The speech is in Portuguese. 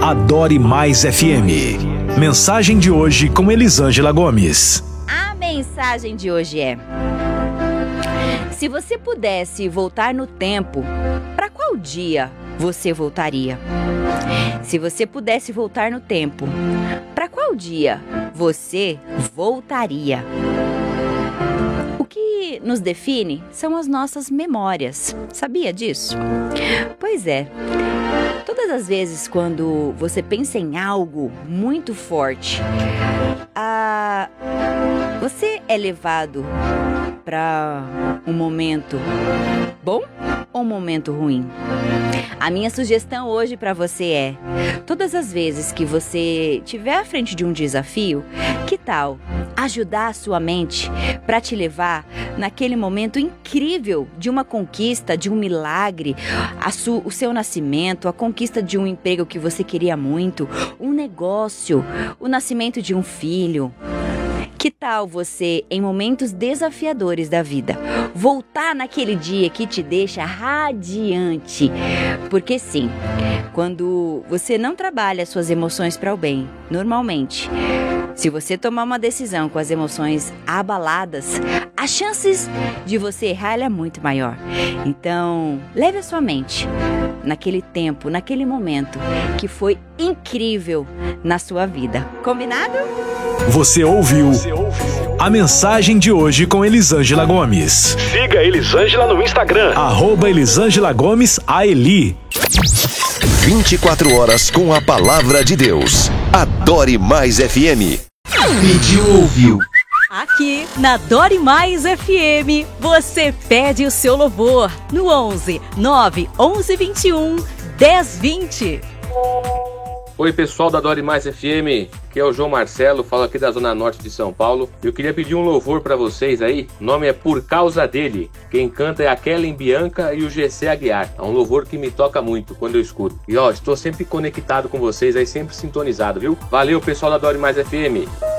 Adore Mais FM. Mensagem de hoje com Elisângela Gomes. A mensagem de hoje é: se você pudesse voltar no tempo, para qual dia você voltaria? Se você pudesse voltar no tempo, para qual dia você voltaria? O que nos define são as nossas memórias. Sabia disso? Pois é. Todas as vezes quando você pensa em algo muito forte, você é levado para um momento bom ou um momento ruim? A minha sugestão hoje para você é: todas as vezes que você estiver à frente de um desafio, que tal ajudar a sua mente para te levar naquele momento incrível de uma conquista, de um milagre, o seu nascimento, a conquista de um emprego que você queria muito, um negócio, o nascimento de um filho? Que tal você, em momentos desafiadores da vida, voltar naquele dia que te deixa radiante? Porque sim, quando você não trabalha suas emoções para o bem, normalmente, se você tomar uma decisão com as emoções abaladas, as chances de você errar é muito maior. Então, leve a sua mente naquele tempo, naquele momento que foi incrível na sua vida. Combinado? Você ouviu a mensagem de hoje com Elisângela Gomes. Siga a Elisângela no Instagram. @Elisângela Gomes AELI. 24 horas com a palavra de Deus. Adore Mais FM. Pediu, ouviu. Aqui na Adore Mais FM, você pede o seu louvor no 11 9 11 21 10 20. Oi pessoal da Adore Mais FM, aqui é o João Marcelo, falo aqui da Zona Norte de São Paulo. Eu queria pedir um louvor pra vocês aí, o nome é Por Causa Dele. Quem canta é a Kellen Bianca e o GC Aguiar. É um louvor que me toca muito quando eu escuto. E estou sempre conectado com vocês aí, sempre sintonizado, viu? Valeu pessoal da Adore Mais FM.